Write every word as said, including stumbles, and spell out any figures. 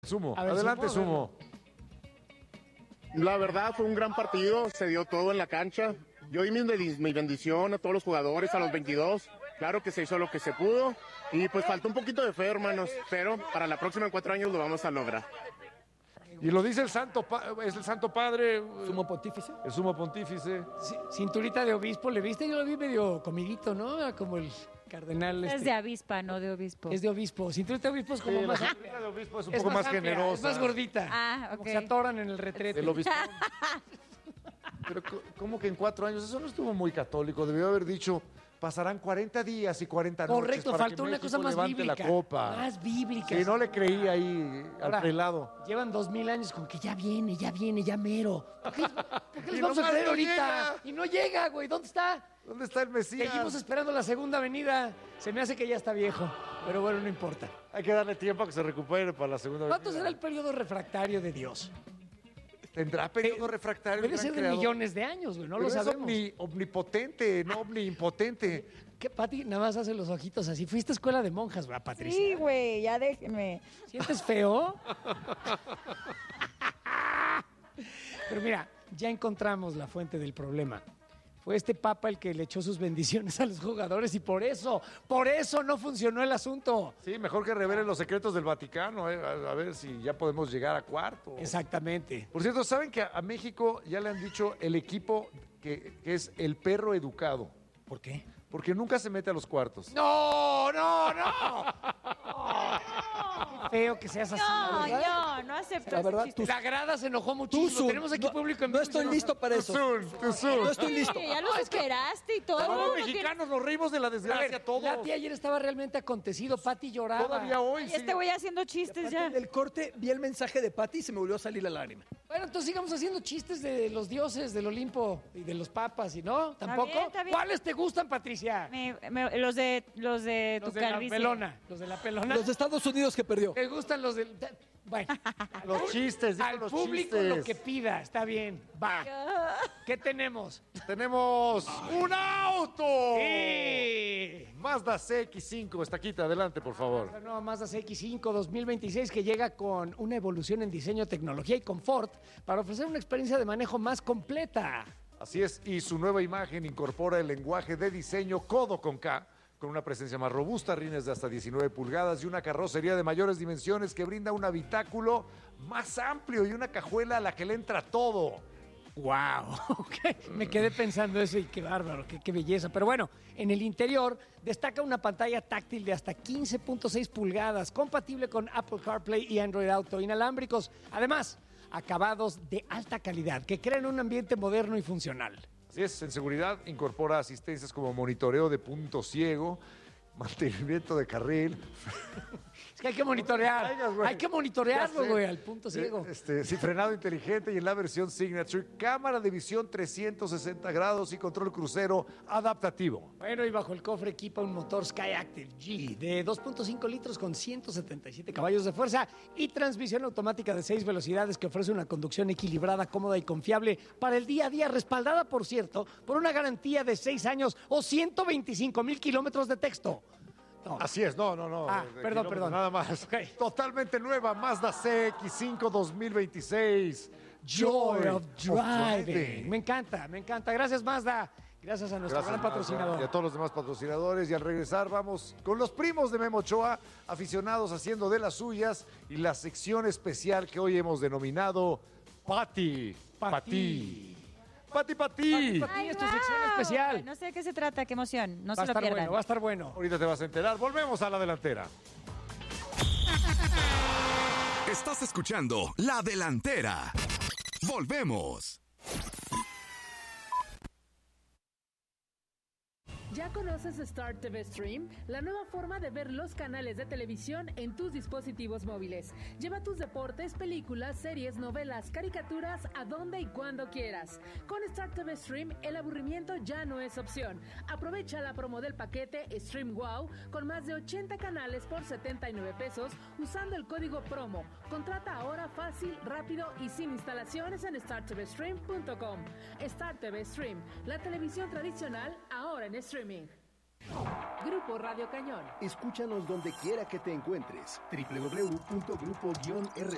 Sumo, ver, adelante Sumo. Sumo. La verdad fue un gran partido, se dio todo en la cancha. Yo di mi, mi bendición a todos los jugadores, a los veintidós. Claro que se hizo lo que se pudo y pues faltó un poquito de fe, hermanos, pero para la próxima en cuatro años lo vamos a lograr. Y lo dice el Santo, pa- es el Santo Padre, ¿Sumo pontífice? el Sumo Pontífice. Sí, cinturita de obispo, ¿le viste? Yo lo vi medio comidito, ¿no? Como el cardenal. Es este. de avispa, no de obispo. Es de obispo. Cinturita de obispo es como Sí, más... la cinturita de obispo es un es poco más, amplia, generosa. Es más gordita. Ah, Como ok. que se atoran en el retrete. El obispo. Pero co- ¿cómo que en cuatro años? Eso no estuvo muy católico. Debió haber dicho, pasarán cuarenta días y cuarenta noches Correcto, para faltó que una México cosa más levante bíblica. la copa. Más bíblica. Sí, no le creí ahí Ahora, al prelado. Llevan dos mil años con que ya viene, ya viene, ya mero. ¿Por qué, por qué les Y vamos a nomás creer no ahorita? llega. Y no llega, güey. ¿Dónde está? ¿Dónde está el Mesías? Seguimos esperando la segunda venida. Se me hace que ya está viejo. Pero bueno, no importa. Hay que darle tiempo a que se recupere para la segunda ¿Cuánto venida. será el periodo refractario de Dios? ¿Tendrá periodo refractario? Debe el gran ser de creador? millones de años, güey. No Pero lo es sabemos. omni- omnipotente, no omniimpotente. ¿Qué, Pati? Nada más hace los ojitos así. Fuiste a escuela de monjas, ¿verdad, Patricia? Sí, güey, ya déjenme. ¿Sientes feo? Pero mira, ya encontramos la fuente del problema. Fue este papa el que le echó sus bendiciones a los jugadores y por eso, por eso no funcionó el asunto. Sí, mejor que revelen los secretos del Vaticano, eh, a, a ver si ya podemos llegar a cuarto. Exactamente. Por cierto, ¿saben que a, a México ya le han dicho el equipo que, que es el perro educado? ¿Por qué? Porque nunca se mete a los cuartos. ¡No, no, no! Qué feo que seas así. No, ¿verdad? no, no acepto La ese verdad, chiste. La grada se enojó Tú, muchísimo. Zun, Tenemos aquí no, público en no vivo y estoy se enoja. listo para eso. Tuzun, Tuzun. No estoy listo. Sí, ya los esperaste y todo. Todos No los tienes- mexicanos nos reímos de la A desgracia, ver, todos. Lati ayer estaba realmente acontecido. Pati lloraba. Todavía hoy. Y sí. este güey haciendo chistes Aparte ya. del corte, vi el mensaje de Pati y se me volvió a salir la lágrima. Bueno, entonces sigamos haciendo chistes de los dioses del Olimpo y de los papas, ¿y no? ¿Tampoco? bien, está bien. ¿Cuáles te gustan, Patricia? Me- me- los de los de Los tu de la calvicie. pelona. Los de la pelona. Los de Estados Unidos que perdió. ¿Te gustan los del...? Bueno. Los chistes, dijo Al los público chistes. lo que pida, está bien. Va. ¿Qué tenemos? Tenemos un auto. Sí. Mazda C X cinco, Estaquita, adelante, por favor. La nueva Mazda C X cinco dos mil veintiséis que llega con una evolución en diseño, tecnología y confort para ofrecer una experiencia de manejo más completa. Así es, y su nueva imagen incorpora el lenguaje de diseño codo con K, con una presencia más robusta, rines de hasta diecinueve pulgadas y una carrocería de mayores dimensiones que brinda un habitáculo más amplio y una cajuela a la que le entra todo. ¡Wow! Me quedé pensando eso y qué bárbaro, qué, qué belleza. Pero bueno, en el interior destaca una pantalla táctil de hasta quince punto seis pulgadas, compatible con Apple CarPlay y Android Auto, inalámbricos. Además, acabados de alta calidad que crean un ambiente moderno y funcional. Así es, en seguridad incorpora asistencias como monitoreo de punto ciego, mantenimiento de carril. Es que hay que monitorear. Traigas, güey. Hay que monitorearlo, Ya sé. güey, al punto ciego. Eh, Este, sí, frenado inteligente y en la versión Signature, cámara de visión trescientos sesenta grados y control crucero adaptativo. Bueno, y bajo el cofre equipa un motor Skyactiv G de dos punto cinco litros con ciento setenta y siete caballos de fuerza y transmisión automática de seis velocidades que ofrece una conducción equilibrada, cómoda y confiable para el día a día, respaldada, por cierto, por una garantía de seis años o ciento veinticinco mil kilómetros de texto. No. Así es, no, no, no. Ah, de perdón, kilómetros, perdón. Nada más. Ok. Totalmente nueva, Mazda C X cinco dos mil veintiséis. Joy of driving. Me encanta, me encanta. Gracias, Mazda. Gracias a nuestro gran Mazda, patrocinador. y a todos los demás patrocinadores. Y al regresar vamos con los primos de Memo Ochoa, aficionados haciendo de las suyas y la sección especial que hoy hemos denominado Pati. Pati. Pati, Pati. Pati. Ay, es tu guau. sección especial. No sé de qué se trata, qué emoción. No Va a se lo estar pierdan. bueno, va a estar bueno. Ahorita te vas a enterar. Volvemos a la delantera. Estás escuchando La Delantera. Volvemos. ¿Ya conoces Star T V Stream? La nueva forma de ver los canales de televisión en tus dispositivos móviles. Lleva tus deportes, películas, series, novelas, caricaturas a donde y cuando quieras. Con Star T V Stream, el aburrimiento ya no es opción. Aprovecha la promo del paquete Stream Wow con más de ochenta canales por setenta y nueve pesos usando el código promo. Contrata ahora fácil, rápido y sin instalaciones en star t v stream punto com. Star T V Stream, la televisión tradicional ahora en streaming. Grupo Radio Cañón. Escúchanos donde quiera que te encuentres. doble u doble u doble u punto grupo guion r